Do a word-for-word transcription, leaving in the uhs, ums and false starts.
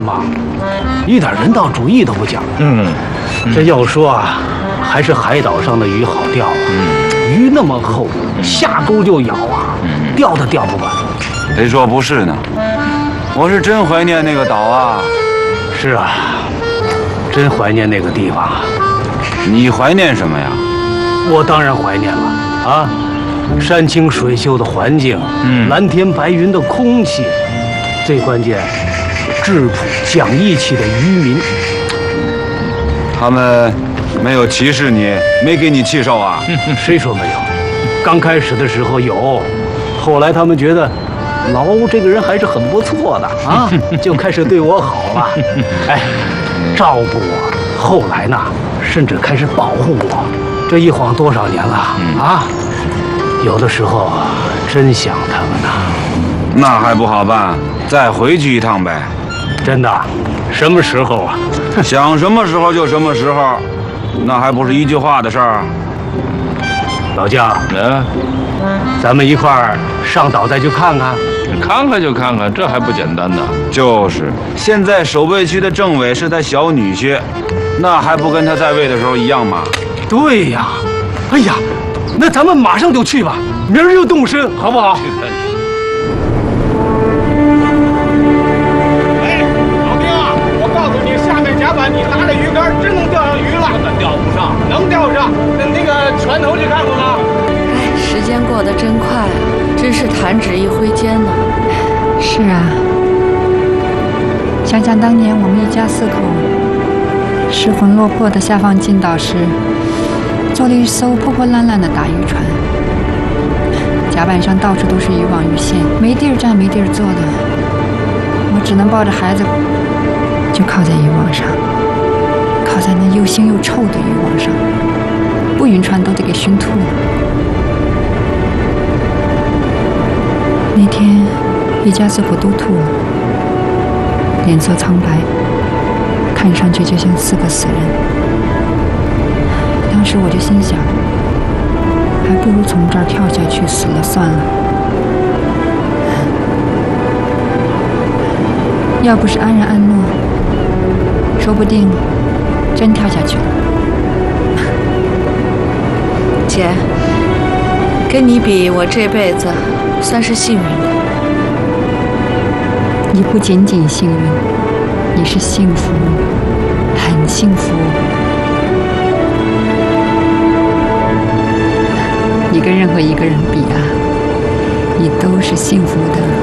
嘛，一点人道主义都不讲。 嗯， 这要说啊，还是海岛上的鱼好钓啊。嗯，鱼那么厚，下钩就咬啊，钓都钓不完。 谁说不是呢？我是真怀念那个岛啊。 是啊，真怀念那个地方啊。 你怀念什么呀？ 我当然怀念了啊，山清水秀的环境，嗯，蓝天白云的空气，最关键，质朴讲义气的渔民。 他们没有歧视你，没给你气受啊？ 谁说没有？刚开始的时候有，后来他们觉得劳这个人还是很不错的啊，就开始对我好了，哎，照顾我。后来呢，甚至开始保护我。这一晃多少年了啊！有的时候真想他们呐。 那还不好办，再回去一趟呗。 真的？什么时候啊？ 想什么时候就什么时候，那还不是一句话的事儿。 老姜， 嗯， 咱们一块儿上岛再去看看。 看看就看看，这还不简单呢？ 就是，现在守备区的政委是他小女婿，那还不跟他在位的时候一样吗？ 对呀，哎呀，那咱们马上就去吧，明儿就动身，好不好？ 哎，老丁啊，我告诉你，下面甲板你拿着鱼竿，真能钓上鱼了。根本钓不上，能钓上。那那个船头去看过吗？ 哎，时间过得真快啊，真是弹指一挥间呢。 是啊，想想当年我们一家四口失魂落魄的下放进岛时，坐了一艘破破烂烂的大渔船，甲板上到处都是渔网鱼线，没地儿站没地儿坐的，我只能抱着孩子，就靠在渔网上，靠在那又腥又臭的渔网上，不晕船都得给熏吐了。那天一家四口都吐了，脸色苍白，看上去就像四个死人。当时我就心想，还不如从这儿跳下去死了算了。要不是安然安诺，说不定真跳下去了。 姐，跟你比，我这辈子算是幸运的。 你不仅仅幸运，你是幸福，很幸福。你跟任何一个人比啊，你都是幸福的。